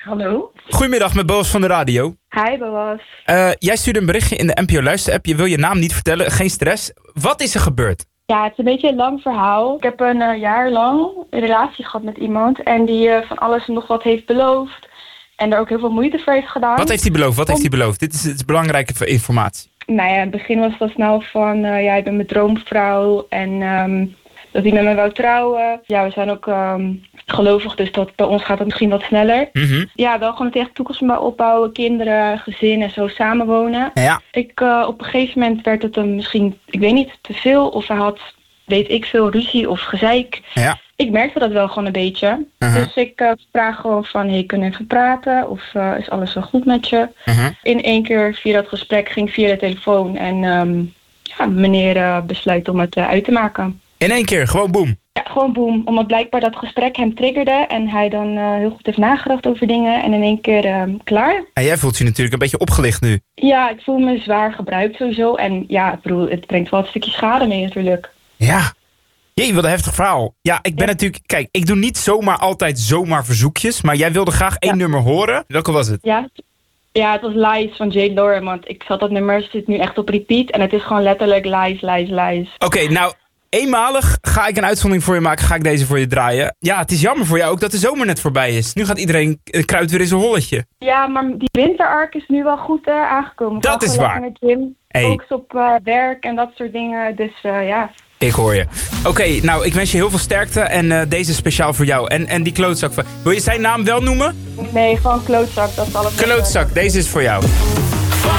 Hallo. Goedemiddag, met Boas van de radio. Hi, Boas. Jij stuurde een berichtje in de NPO Luisterapp. Je wil je naam niet vertellen, geen stress. Wat is er gebeurd? Ja, het is een beetje een lang verhaal. Ik heb een jaar lang een relatie gehad met iemand en die van alles en nog wat heeft beloofd. En er ook heel veel moeite voor heeft gedaan. Wat heeft hij beloofd? Dit is belangrijke informatie. Nou ja, in het begin was dat snel van, ja, ik ben mijn droomvrouw en dat hij met me wou trouwen. Ja, we zijn ook gelovig, dus dat bij ons gaat het misschien wat sneller. Mhm. Ja, wel gewoon tegen toekomst opbouwen, kinderen, gezin en zo samenwonen. Ja. Op een gegeven moment werd het hem misschien, ik weet niet, te veel. Of hij had, weet ik veel, ruzie of gezeik. Ja. Ik merkte dat wel gewoon een beetje. Dus ik vraag gewoon van, hey, kunnen we even praten? Of is alles wel goed met je? In één keer via dat gesprek ging via de telefoon. En ja, meneer besluit om het uit te maken. In één keer, gewoon boem. Ja, gewoon boem. Omdat blijkbaar dat gesprek hem triggerde. En hij dan heel goed heeft nagedacht over dingen. En in één keer klaar. En jij voelt je natuurlijk een beetje opgelicht nu. Ja, ik voel me zwaar gebruikt sowieso. En ja, ik bedoel, het brengt wel een stukje schade mee natuurlijk. Ja. Jee, wat een heftig verhaal. Ja, ik ben natuurlijk... Kijk, ik doe niet altijd zomaar verzoekjes. Maar jij wilde graag één nummer horen. Welke was het? Ja, het was Lies van Jade Lauren. Want ik zat dat nummer, zit nu echt op repeat. En het is gewoon letterlijk lies, lies, lies. Oké, nou... Eenmalig ga ik een uitzondering voor je maken, ga ik deze voor je draaien. Ja, het is jammer voor jou ook dat de zomer net voorbij is. Nu gaat iedereen kruid weer in zijn holletje. Ja, maar die winterark is nu wel goed aangekomen. Dat is waar. Met Jim, focus op werk en dat soort dingen. Dus ja. Ik hoor je. Oké, nou, ik wens je heel veel sterkte en deze is speciaal voor jou. En die klootzak, wil je zijn naam wel noemen? Nee, gewoon klootzak, dat is alles. Klootzak, deze is voor jou.